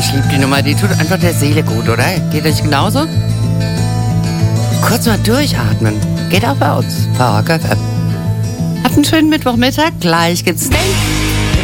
ich liebe die Nummer. Die tut einfach der Seele gut, oder? Geht euch genauso? Kurz mal durchatmen. Geht auch bei uns. Rock FM. Habt einen schönen Mittwochmittag. Gleich gibt's Steak.